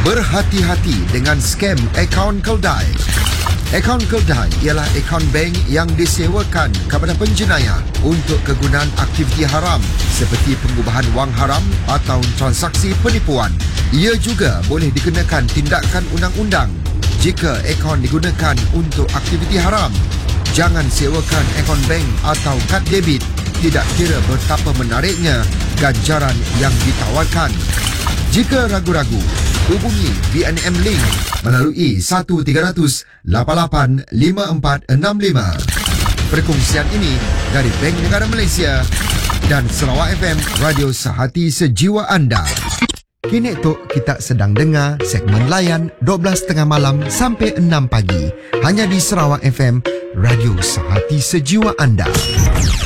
Berhati-hati dengan skam akaun Keldai. Akaun Keldai ialah akaun bank yang disewakan kepada penjenayah untuk kegunaan aktiviti haram seperti pengubahan wang haram atau transaksi penipuan. Ia juga boleh dikenakan tindakan undang-undang jika akaun digunakan untuk aktiviti haram. Jangan sewakan akaun bank atau kad debit, tidak kira betapa menariknya ganjaran yang ditawarkan. Jika ragu-ragu, hubungi BNM Link melalui 13885465. Perkongsian ini dari Bank Negara Malaysia dan Sarawak FM, Radio Sehati Sejiwa Anda. Kini Tok, kita sedang dengar segmen layan 12.30 malam sampai 6 pagi. Hanya di Sarawak FM, Radio Sehati Sejiwa Anda.